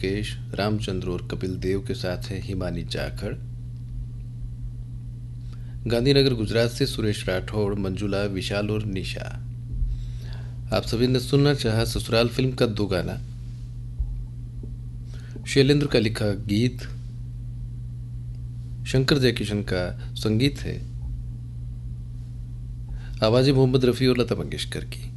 मुकेश, रामचंद्र और कपिल देव के साथ हैं हिमानी जाखड़। गांधीनगर गुजरात से सुरेश राठौड़, मंजुला, विशाल और निशा। आप सभी ने सुनना चाहा ससुराल फिल्म का दो गाना। शैलेंद्र का लिखा गीत, शंकर जयकिशन का संगीत है, आवाज़ें मोहम्मद रफ़ी और लता मंगेशकर की।